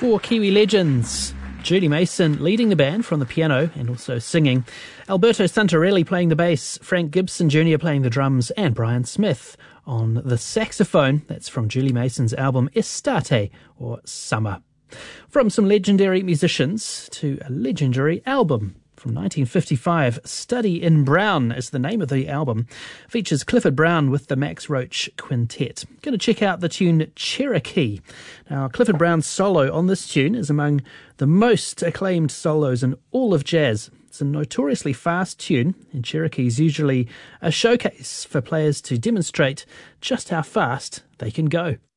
Four Kiwi legends. Julie Mason leading the band from the piano and also singing. Alberto Santarelli playing the bass. Frank Gibson Jr. playing the drums. And Brian Smith on the saxophone. That's from Julie Mason's album Estate, or Summer. From some legendary musicians to a legendary album. From 1955, Study in Brown is the name of the album. Features Clifford Brown with the Max Roach Quintet. Going to check out the tune Cherokee. Now, Clifford Brown's solo on this tune is among the most acclaimed solos in all of jazz. It's a notoriously fast tune, and Cherokee is usually a showcase for players to demonstrate just how fast they can go.